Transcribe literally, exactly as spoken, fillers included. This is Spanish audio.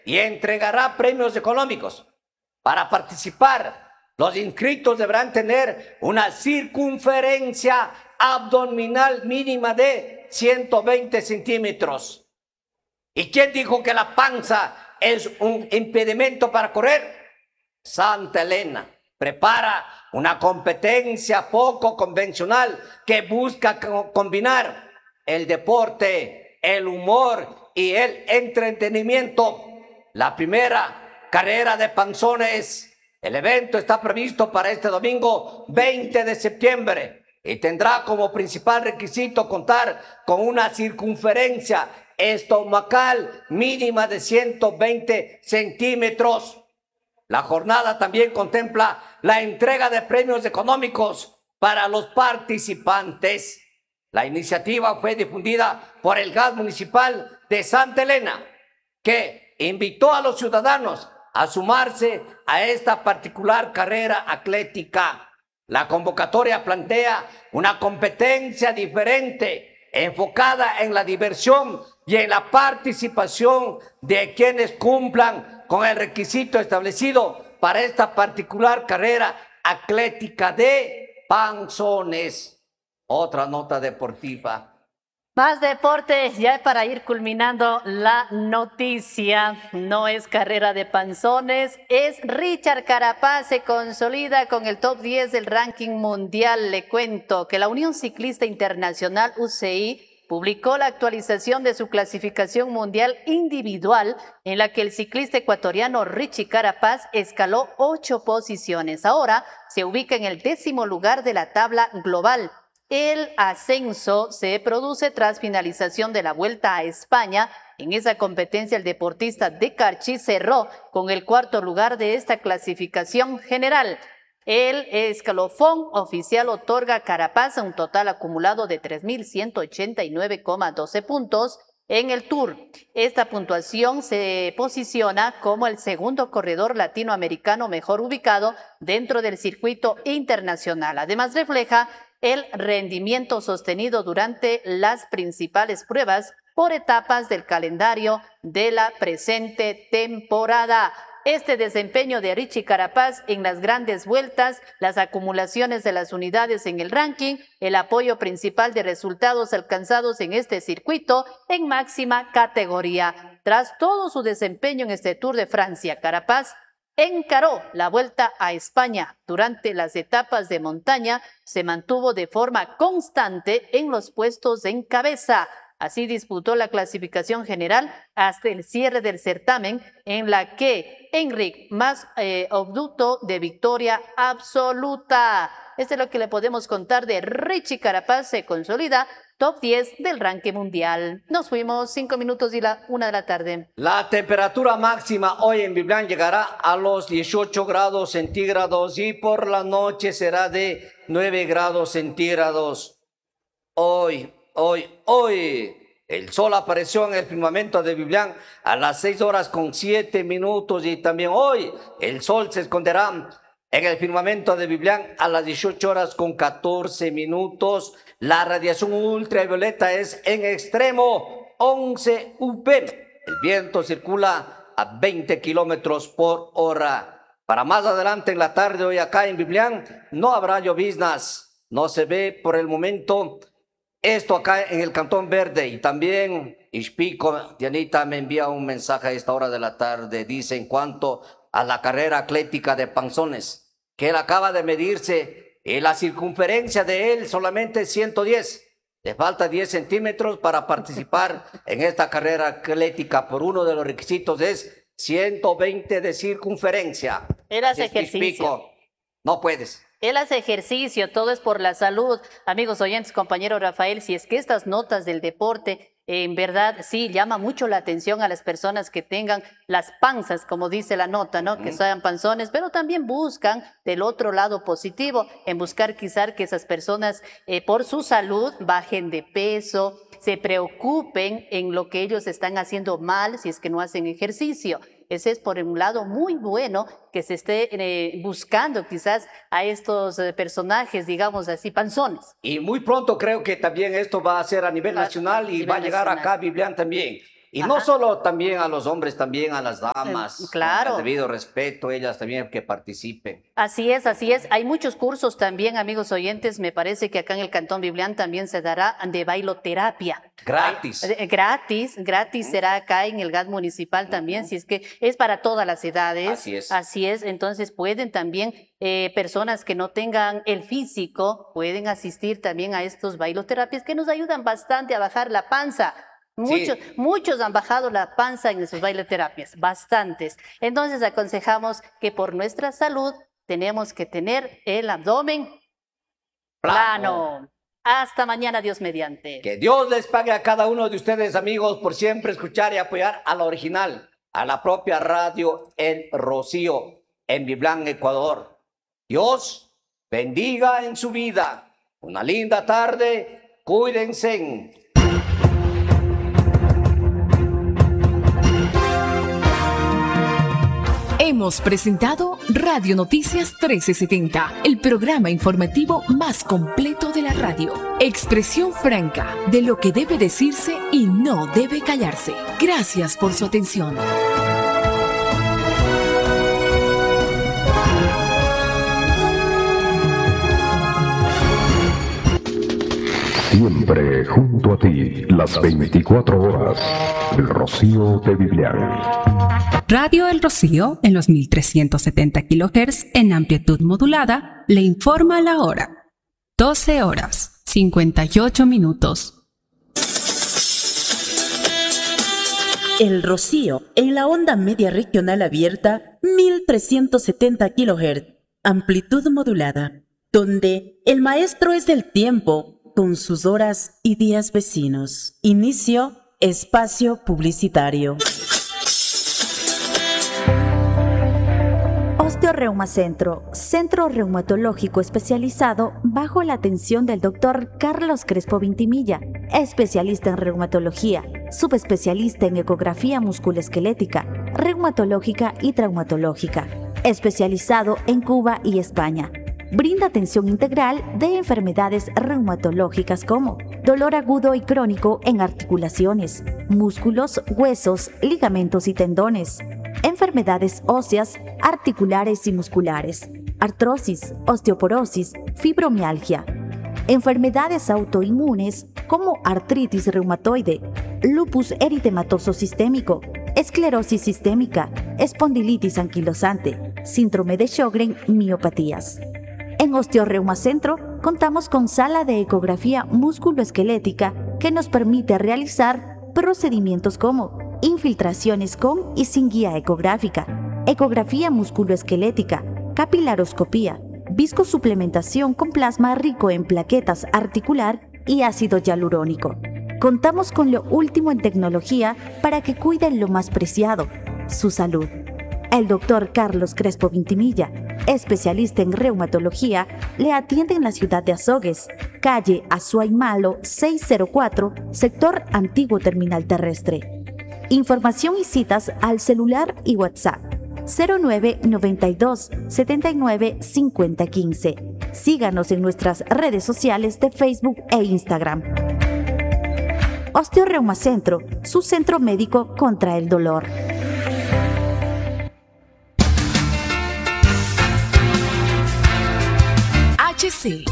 y entregará premios económicos. Para participar, los inscritos deberán tener una circunferencia abdominal mínima de ciento veinte centímetros. ¿Y quién dijo que la panza es un impedimento para correr? Santa Elena prepara una competencia poco convencional que busca combinar el deporte, el humor y el entretenimiento. La primera carrera de panzones. El evento está previsto para este domingo veinte de septiembre y tendrá como principal requisito contar con una circunferencia estomacal mínima de ciento veinte centímetros. La jornada también contempla la entrega de premios económicos para los participantes. La iniciativa fue difundida por el G A S municipal de Santa Elena, que invitó a los ciudadanos a sumarse a esta particular carrera atlética. La convocatoria plantea una competencia diferente, enfocada en la diversión y en la participación de quienes cumplan con el requisito establecido para esta particular carrera atlética de panzones. Otra nota deportiva. Más deportes, ya para ir culminando la noticia. No es carrera de panzones, es Richard Carapaz se consolida con el top diez del ranking mundial. Le cuento que la Unión Ciclista Internacional U C I publicó la actualización de su clasificación mundial individual, en la que el ciclista ecuatoriano Richie Carapaz escaló ocho posiciones. Ahora se ubica en el décimo lugar de la tabla global. El ascenso se produce tras finalización de la Vuelta a España. En esa competencia, el deportista de Carchi cerró con el cuarto lugar de esta clasificación general. El escalafón oficial otorga a Carapaz un total acumulado de tres mil ciento ochenta y nueve coma doce puntos en el Tour. Esta puntuación se posiciona como el segundo corredor latinoamericano mejor ubicado dentro del circuito internacional. Además, refleja el rendimiento sostenido durante las principales pruebas por etapas del calendario de la presente temporada. Este desempeño de Richie Carapaz en las grandes vueltas, las acumulaciones de las unidades en el ranking, el apoyo principal de resultados alcanzados en este circuito en máxima categoría. Tras todo su desempeño en este Tour de Francia, Carapaz encaró la Vuelta a España. Durante las etapas de montaña se mantuvo de forma constante en los puestos en cabeza. Así disputó la clasificación general hasta el cierre del certamen, en la que Enric más eh, obduto de victoria absoluta. Esto es lo que le podemos contar de Richie Carapaz. Se consolida top diez del ranking mundial. Nos fuimos cinco minutos y la una de la tarde. La temperatura máxima hoy en Biblián llegará a los dieciocho grados centígrados y por la noche será de nueve grados centígrados. Hoy, hoy, hoy, el sol apareció en el firmamento de Biblián a las seis horas con siete minutos y también hoy el sol se esconderá en el firmamento de Biblián a las dieciocho horas con catorce minutos. La radiación ultravioleta es en extremo once U P. El viento circula a veinte kilómetros por hora. Para más adelante en la tarde hoy acá en Biblián no habrá lloviznas. No se ve por el momento esto acá en el Cantón Verde. Y también Ixpico, Dianita me envía un mensaje a esta hora de la tarde. Dice en cuanto a la carrera atlética de panzones, que él acaba de medirse y la circunferencia de él solamente ciento diez. Le falta diez centímetros para participar en esta carrera atlética. Por uno de los requisitos es ciento veinte de circunferencia. Él hace ejercicio. No puedes. Él hace ejercicio, todo es por la salud. Amigos oyentes, compañero Rafael, si es que estas notas del deporte en verdad sí llama mucho la atención a las personas que tengan las panzas, como dice la nota, ¿no? Que sean panzones, pero también buscan del otro lado positivo, en buscar quizás que esas personas eh, por su salud bajen de peso, se preocupen en lo que ellos están haciendo mal si es que no hacen ejercicio. Ese es por un lado muy bueno que se esté eh, buscando quizás a estos eh, personajes, digamos así, panzones. Y muy pronto creo que también esto va a ser a nivel nacional y va a llegar acá a Biblián también. Y Ajá. no solo también a los hombres, también a las damas. Eh, claro. Con el debido respeto, ellas también que participen. Así es, así es. Hay muchos cursos también, amigos oyentes. Me parece que acá en el Cantón Biblián también se dará de bailoterapia. Gratis. Eh, Gratis, gratis será acá en el G A D municipal también, si es que es para todas las edades. Así es. Así es, entonces pueden también, eh, personas que no tengan el físico, pueden asistir también a estos bailoterapias que nos ayudan bastante a bajar la panza. Muchos, Sí. muchos han bajado la panza en esos bailoterapias, bastantes. Entonces aconsejamos que por nuestra salud tenemos que tener el abdomen plano. Hasta mañana, Dios mediante. Que Dios les pague a cada uno de ustedes, amigos, por siempre escuchar y apoyar a la original, a la propia radio El Rocío, en Biblián, Ecuador. Dios bendiga en su vida. Una linda tarde. Cuídense. Hemos presentado Radio Noticias trece setenta, el programa informativo más completo de la radio. Expresión franca de lo que debe decirse y no debe callarse. Gracias por su atención. Siempre junto a ti, las veinticuatro horas. El Rocío de Biblián. Radio El Rocío, en los mil trescientos setenta kilohertz en amplitud modulada, le informa la hora. doce horas, cincuenta y ocho minutos. El Rocío, en la onda media regional abierta, mil trescientos setenta kilohertz, amplitud modulada, donde el maestro es el tiempo, con sus horas y días vecinos. Inicio, espacio publicitario. Osteoreumacentro, centro reumatológico especializado bajo la atención del doctor Carlos Crespo Vintimilla, especialista en reumatología, subespecialista en ecografía musculoesquelética, reumatológica y traumatológica, especializado en Cuba y España. Brinda atención integral de enfermedades reumatológicas como dolor agudo y crónico en articulaciones, músculos, huesos, ligamentos y tendones, enfermedades óseas, articulares y musculares, artrosis, osteoporosis, fibromialgia, enfermedades autoinmunes como artritis reumatoide, lupus eritematoso sistémico, esclerosis sistémica, espondilitis anquilosante, síndrome de Sjögren, miopatías. En Osteoreumacentro contamos con sala de ecografía musculoesquelética que nos permite realizar procedimientos como infiltraciones con y sin guía ecográfica, ecografía musculoesquelética, capilaroscopía, viscosuplementación con plasma rico en plaquetas articular y ácido hialurónico. Contamos con lo último en tecnología para que cuiden lo más preciado, su salud. El doctor Carlos Crespo Vintimilla, especialista en reumatología, le atiende en la ciudad de Azogues, calle Azuay Malo seiscientos cuatro, sector Antiguo Terminal Terrestre. Información y citas al celular y WhatsApp cero nueve noventa y dos, setenta y nueve, cincuenta quince. Síganos en nuestras redes sociales de Facebook e Instagram. Osteoreumacentro, su centro médico contra el dolor. H C,